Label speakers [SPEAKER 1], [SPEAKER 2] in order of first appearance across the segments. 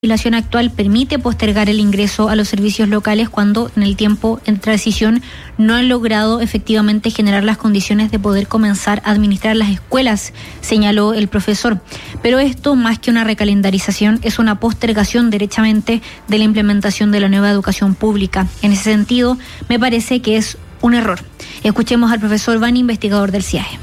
[SPEAKER 1] legislación actual permite postergar el ingreso a los servicios locales cuando en el tiempo en transición no han logrado efectivamente generar las condiciones de poder comenzar a administrar las escuelas, señaló el profesor. Pero esto, más que una recalendarización, es una postergación derechamente de la implementación de la nueva educación pública. En ese sentido, me parece que es un error. Escuchemos al profesor Bani, investigador del CIAE.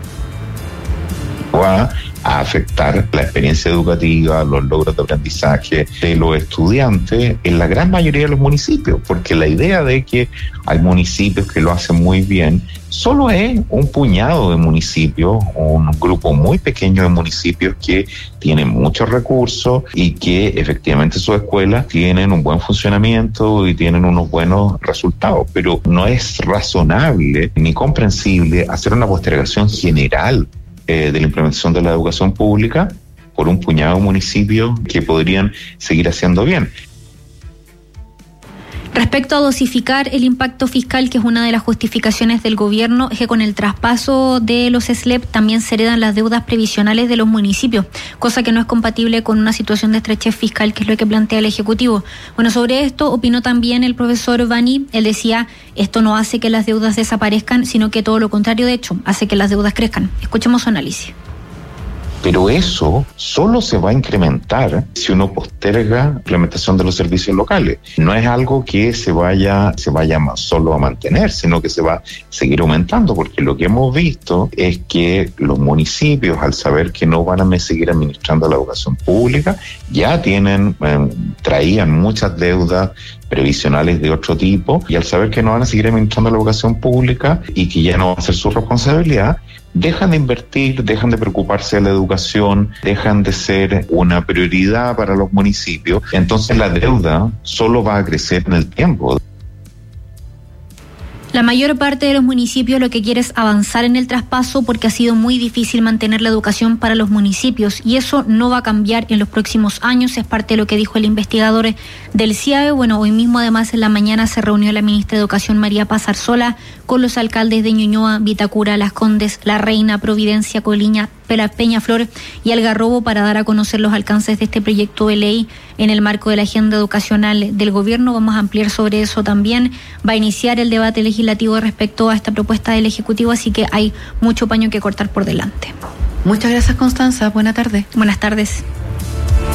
[SPEAKER 2] Va a afectar la experiencia educativa, los logros de aprendizaje de los estudiantes en la gran mayoría de los municipios, porque la idea de que hay municipios que lo hacen muy bien solo es un puñado de municipios, un grupo muy pequeño de municipios que tienen muchos recursos y que efectivamente sus escuelas tienen un buen funcionamiento y tienen unos buenos resultados, pero no es razonable ni comprensible hacer una postergación general de la implementación de la educación pública por un puñado de municipios que podrían seguir haciendo bien.
[SPEAKER 1] Respecto a dosificar el impacto fiscal, que es una de las justificaciones del gobierno, es que con el traspaso de los SLEP también se heredan las deudas previsionales de los municipios, cosa que no es compatible con una situación de estrechez fiscal, que es lo que plantea el Ejecutivo. Bueno, sobre esto opinó también el profesor Bani. Él decía, esto no hace que las deudas desaparezcan, sino que todo lo contrario, de hecho, hace que las deudas crezcan. Escuchemos su análisis.
[SPEAKER 2] Pero eso solo se va a incrementar si uno posterga la implementación de los servicios locales. No es algo que se vaya solo a mantener, sino que se va a seguir aumentando, porque lo que hemos visto es que los municipios, al saber que no van a seguir administrando la educación pública, ya traían muchas deudas previsionales de otro tipo, y al saber que no van a seguir administrando la educación pública y que ya no va a ser su responsabilidad, dejan de invertir, dejan de preocuparse de la educación, dejan de ser una prioridad para los municipios. Entonces la deuda solo va a crecer en el tiempo.
[SPEAKER 1] La mayor parte de los municipios lo que quiere es avanzar en el traspaso porque ha sido muy difícil mantener la educación para los municipios y eso no va a cambiar en los próximos años, es parte de lo que dijo el investigador del CIAE. Bueno, hoy mismo además en la mañana se reunió la ministra de Educación María Paz Arzola con los alcaldes de Ñuñoa, Vitacura, Las Condes, La Reina, Providencia, Coliña, Peñaflor y Algarrobo para dar a conocer los alcances de este proyecto de ley en el marco de la agenda educacional del gobierno. Vamos a ampliar sobre eso también. Va a iniciar el debate legislativo respecto a esta propuesta del Ejecutivo, así que hay mucho paño que cortar por delante.
[SPEAKER 3] Muchas gracias, Constanza. Buena tarde.
[SPEAKER 1] Buenas tardes.